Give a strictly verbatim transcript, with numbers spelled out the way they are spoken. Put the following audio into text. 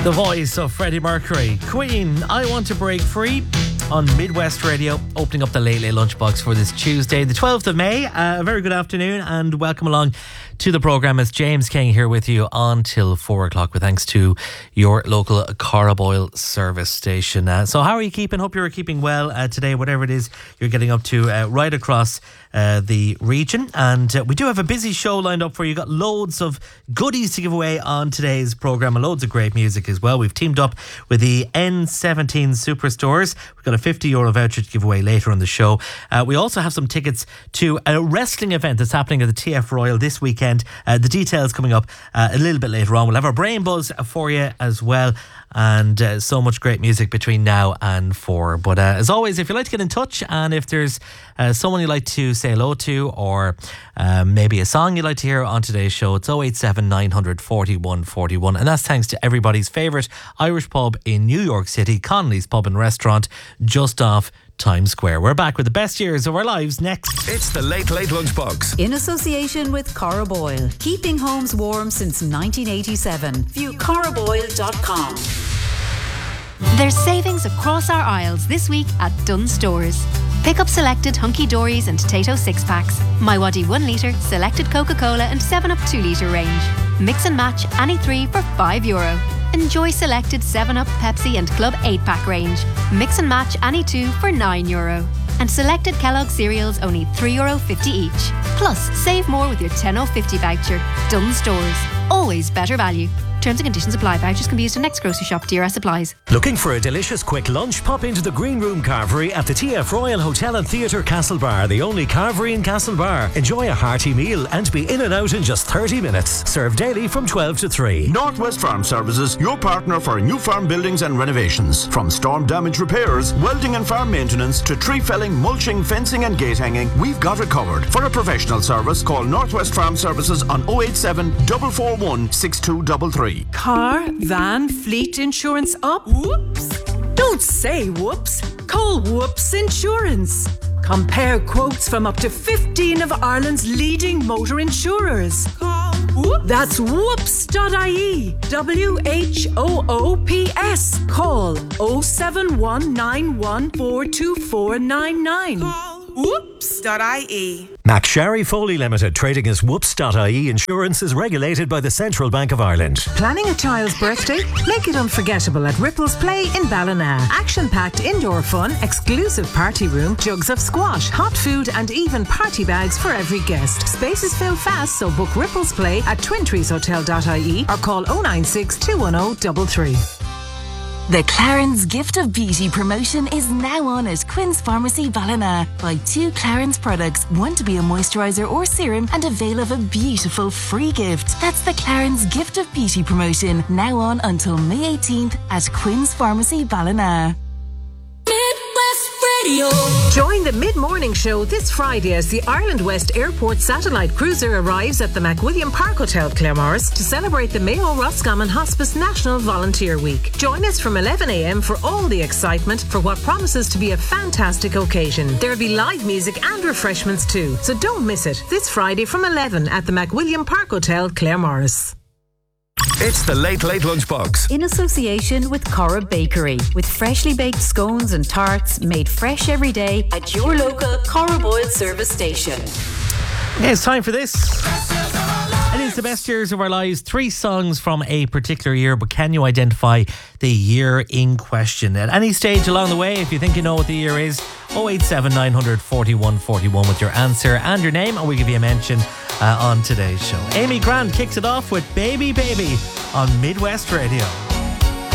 The voice of Freddie Mercury. Queen, I Want to Break Free on Midwest Radio, opening up the Late Late Lunchbox for this Tuesday, the twelfth of May. Uh, a very good afternoon and welcome along to the programme. It's James King here with you until four o'clock with thanks to your local Carboyle service station. Uh, so how are you keeping? Hope you're keeping well uh, today, whatever it is you're getting up to uh, right across uh, the region. And uh, we do have a busy show lined up for you. Got loads of goodies to give away on today's programme and loads of great music as well. We've teamed up with the N seventeen Superstores. We've got a fifty euro voucher to give away later on the show. Uh, we also have some tickets to a wrestling event that's happening at the T F Royal this weekend. Uh, the details coming up uh, a little bit later on. We'll have our brain buzz for you as well, and uh, so much great music between now and four. But uh, as always, if you'd like to get in touch and if there's uh, someone you'd like to say hello to or um, maybe a song you'd like to hear on today's show, it's oh eight seven nine hundred forty-one forty-one, and that's thanks to everybody's favourite Irish pub in New York City, Connolly's Pub and Restaurant, just off Times Square. We're back with the best years of our lives next. It's the Late Late Lunchbox in association with Carboyle, keeping homes warm since nineteen eighty-seven. View carboyle dot com. There's savings across our aisles this week at Dunnes Stores. Pick up selected Hunky Dories and Tato six packs, My Waddy one litre, selected Coca-Cola and seven up two litre range. Mix and match any three for five euro. Enjoy selected seven up, Pepsi and Club eight pack range. Mix and match any two for nine euro. And selected Kellogg cereals only three euro fifty each. Plus, save more with your ten euro fifty voucher. Dunnes Stores. Always better value. Terms and conditions apply. Vouchers can be used in next grocery shop. D R S applies. Looking for a delicious quick lunch? Pop into the Green Room Carvery at the T F Royal Hotel and Theatre Castlebar, the only carvery in Castlebar. Enjoy a hearty meal and be in and out in just thirty minutes. Served daily from twelve to three. Northwest Farm Services, your partner for new farm buildings and renovations. From storm damage repairs, welding and farm maintenance to tree felling, mulching, fencing and gate hanging, we've got it covered. For a professional service, call Northwest Farm Services on oh eight seven, four four one, six two three three. Car, van, fleet insurance up? Whoops! Don't say whoops. Call Whoops Insurance. Compare quotes from up to fifteen of Ireland's leading motor insurers. Call Whoops. That's whoops dot I E. W H O O P S. Call oh seven one nine one four two four nine nine. Call whoops dot I E. McSherry Foley Limited, trading as whoops dot I E Insurance, is regulated by the Central Bank of Ireland. Planning a child's birthday? Make it unforgettable at Ripples Play in Ballina. Action-packed indoor fun, exclusive party room, jugs of squash, hot food and even party bags for every guest. Spaces fill fast, so book Ripples Play at twin trees hotel dot I E or call oh nine six, two one oh, three three. The Clarins Gift of Beauty promotion is now on at Quinn's Pharmacy Ballina. Buy two Clarins products, one to be a moisturiser or serum, and avail of a beautiful free gift. That's the Clarins Gift of Beauty promotion, now on until May eighteenth at Quinn's Pharmacy Ballina. Join the mid-morning show this Friday as the Ireland West Airport satellite cruiser arrives at the McWilliam Park Hotel, Claremorris, to celebrate the Mayo Roscommon Hospice National Volunteer Week. Join us from eleven a m for all the excitement for what promises to be a fantastic occasion. There'll be live music and refreshments too, so don't miss it. This Friday from eleven at the McWilliam Park Hotel, Claremorris. It's the Late Late Lunchbox in association with Cora Bakery, with freshly baked scones and tarts made fresh every day at your local Carboyle service station. Okay, it's time for this. It is the best years of our lives. Three songs from a particular year, but can you identify the year in question? At any stage along the way, if you think you know what the year is, oh eight seven, nine hundred, forty-one forty-one with your answer and your name, and we'll give you a mention uh, on today's show. Amy Grant kicks it off with Baby Baby on Midwest Radio.